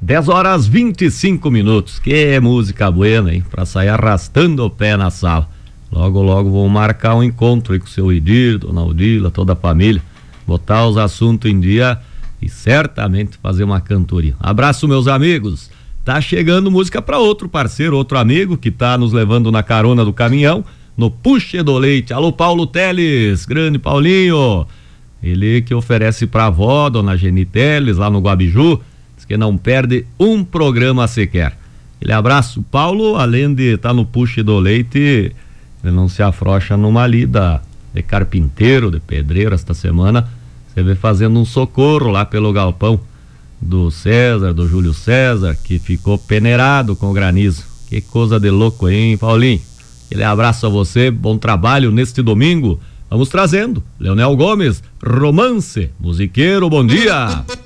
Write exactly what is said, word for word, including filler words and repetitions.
dez horas e vinte e cinco minutos. Que música buena, hein? Pra sair arrastando o pé na sala. Logo, logo vou marcar um encontro aí com o seu Idir, dona Odila, toda a família. Botar os assuntos em dia e certamente fazer uma cantoria. Abraço, meus amigos. Tá chegando música para outro parceiro, outro amigo que tá nos levando na carona do caminhão, no Puxa do Leite. Alô, Paulo Teles, grande Paulinho. Ele que oferece pra avó, dona Geni Teles, lá no Guabiju, diz que não perde um programa sequer. Ele abraço. Paulo, além de estar tá no Puxa do Leite, ele não se afrouxa numa lida de carpinteiro, de pedreiro esta semana. Você vê fazendo um socorro lá pelo galpão do César, do Júlio César, que ficou peneirado com o granizo. Que coisa de louco, hein, Paulinho? Aquele abraço a você, bom trabalho neste domingo. Vamos trazendo Leonel Gomes, Romance, musiqueiro, bom dia.